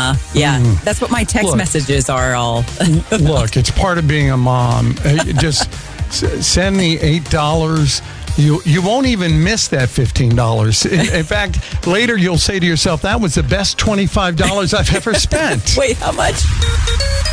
Yeah, that's what my text messages are all. Look, it's part of being a mom. Just send the $8. You won't even miss that $15. In fact, later you'll say to yourself, that was the best $25 I've ever spent. Wait, how much?